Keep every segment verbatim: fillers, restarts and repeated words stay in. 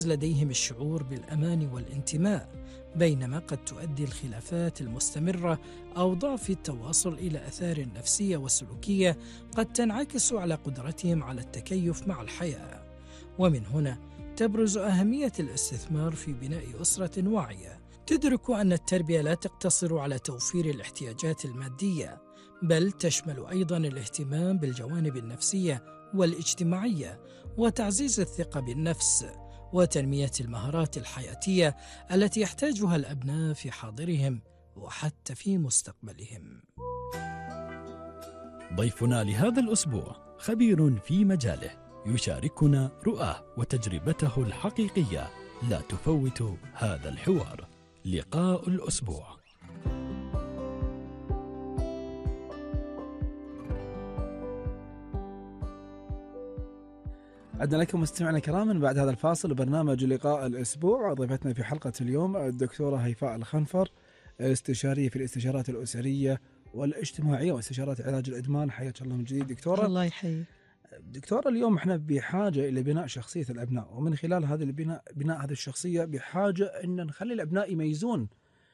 لديهم الشعور بالأمان والانتماء، بينما قد تؤدي الخلافات المستمرة أو ضعف التواصل إلى آثار نفسية وسلوكية قد تنعكس على قدرتهم على التكيف مع الحياة. ومن هنا تبرز أهمية الاستثمار في بناء أسرة واعية تدرك أن التربية لا تقتصر على توفير الاحتياجات المادية، بل تشمل أيضاً الاهتمام بالجوانب النفسية والاجتماعية وتعزيز الثقة بالنفس وتنمية المهارات الحياتية التي يحتاجها الأبناء في حاضرهم وحتى في مستقبلهم. ضيفنا لهذا الأسبوع خبير في مجاله يشاركنا رؤاه وتجربته الحقيقية. لا تفوتوا هذا الحوار. لقاء الأسبوع. عدنا لكم مستمعنا الكرام بعد هذا الفاصل برنامج لقاء الأسبوع. ضيفتنا في حلقة اليوم الدكتورة هيفاء الخنفر، استشارية في الاستشارات الأسرية والاجتماعية واستشارات علاج الإدمان. حياك الله من جديد دكتورة. الله يحييك دكتورة. اليوم احنا بحاجة إلى بناء شخصية الأبناء، ومن خلال هذا البناء بناء هذه الشخصية بحاجة أن نخلي الأبناء يميزون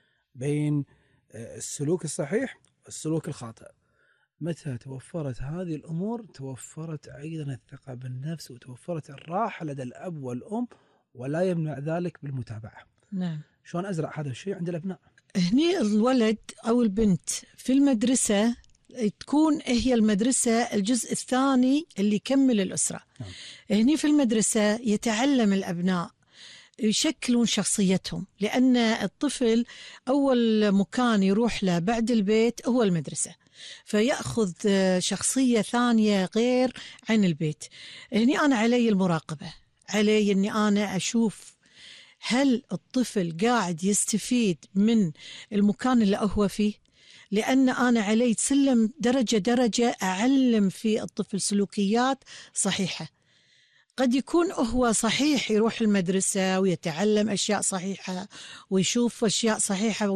بين السلوك الصحيح والسلوك الخاطئ. متى توفرت هذه الأمور توفرت أيضا الثقة بالنفس وتوفرت الراحة لدى الأب والأم، ولا يمنع ذلك بالمتابعة. نعم. شلون أزرع هذا الشيء عند الأبناء؟ هني الولد أو البنت في المدرسة تكون هي المدرسة الجزء الثاني اللي يكمل الأسرة. نعم. هني في المدرسة يتعلم الأبناء يشكلون شخصيتهم، لأن الطفل أول مكان يروح له بعد البيت هو المدرسة، فيأخذ شخصية ثانية غير عن البيت. هني أنا علي المراقبة، علي أني أنا أشوف هل الطفل قاعد يستفيد من المكان اللي هو فيه، لأن أنا علي سلم درجة درجة أعلم في الطفل سلوكيات صحيحة. قد يكون هو صحيح يروح المدرسة ويتعلم أشياء صحيحة ويشوف أشياء صحيحة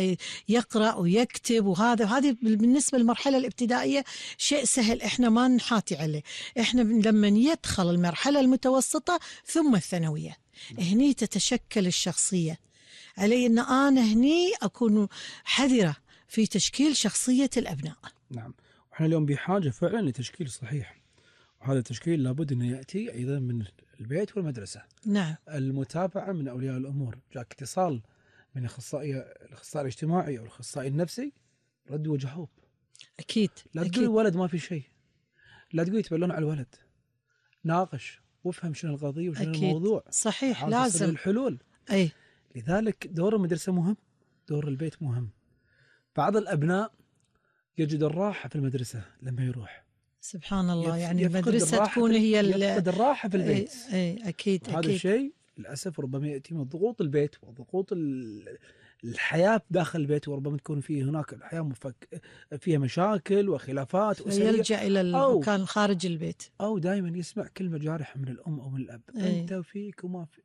ويقرأ ويكتب، وهذا هذه بالنسبة للمرحلة الابتدائية شيء سهل، إحنا ما نحاتي عليه. إحنا لما يدخل المرحلة المتوسطة ثم الثانوية، هني تتشكل الشخصية. علي أن أنا هني أكون حذرة في تشكيل شخصية الأبناء. نعم. وإحنا اليوم بحاجة فعلا لتشكيل صحيح، وهذا التشكيل لابد أن يأتي أيضا من البيت والمدرسة. نعم. المتابعة من أولياء الأمور، جاك اتصال من أخصائي الأخصائي الاجتماعي أو الأخصائي النفسي، رد وجهوب. أكيد. لا تقول الولد ما في شيء، لا تقول يتبلون على الولد، ناقش وافهم شنو القضية وشنو أكيد. الموضوع. صحيح، لازم الحلول. أي. لذلك دور المدرسة مهم، دور البيت مهم. بعض الأبناء يجد الراحة في المدرسة لما يروح، سبحان الله، يعني المدرسة تكون هي يفقد الراحة في البيت. اي, أي أكيد. هذا الشيء للأسف ربما يأتي من ضغوط البيت وضغوط الحياة داخل البيت، وربما تكون فيه هناك الحياة مفك فيها مشاكل وخلافات أسرية، يلجأ إلى المكان خارج البيت، أو دائما يسمع كلمة جارحة من الأم أو من الأب. أي. أنت وفيك وما في،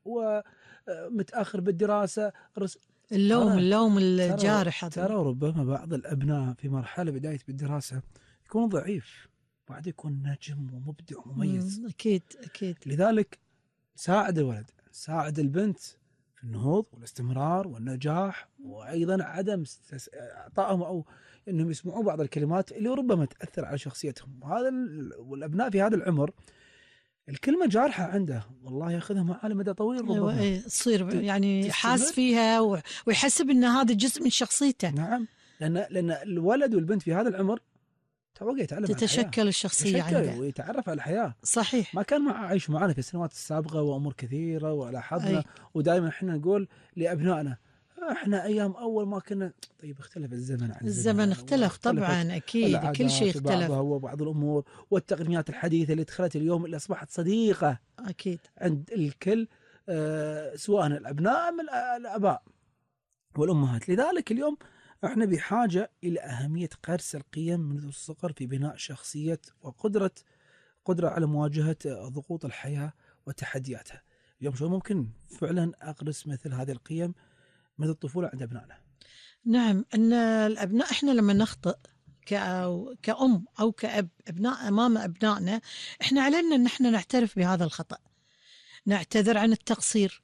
ومتأخر بالدراسة، رس... اللوم ترى اللوم الجارح. ترى ربما بعض الأبناء في مرحلة بداية بالدراسة يكون ضعيف، بعد يكون نجم ومبدع ومميز. أكيد أكيد. لذلك ساعد الولد، ساعد البنت في النهوض والاستمرار والنجاح، وأيضا عدم إعطائهم أو أنهم يسمعون بعض الكلمات اللي ربما تأثر على شخصيتهم. وهذا والأبناء في هذا العمر الكلمة جارحة عنده، والله يأخذها معاه على مدى طويل، ربما أيوة تصير يعني حاس فيها ويحسب أن هذا جزء من شخصيته. نعم. لأن لأن الولد والبنت في هذا العمر توقع يتعلم تتشكل الشخصية عنده ويتعرف على الحياة. صحيح. ما كان مع عايش معنا في السنوات السابقة وأمور كثيرة ولاحظنا. ودائما احنا نقول لأبنائنا احنا أيام أول ما كنا، طيب اختلف الزمن عن الزمن اختلف طبعا أكيد، كل شيء اختلف، وبعض الأمور والتقنيات الحديثة اللي دخلت اليوم اللي أصبحت صديقة أكيد عند الكل، أه سواء الأبناء من الآباء والأمهات. لذلك اليوم احنا بحاجة إلى أهمية غرس القيم منذ الصغر في بناء شخصية وقدرة قدرة على مواجهة ضغوط الحياة وتحدياتها. اليوم شو ممكن فعلا أغرس مثل هذه القيم منذ الطفولة عند أبنائنا؟ نعم، أن الأبناء إحنا لما نخطئ كأم أو كأب أبناء أمام أبنائنا، إحنا علينا أن إحنا نعترف بهذا الخطأ، نعتذر عن التقصير،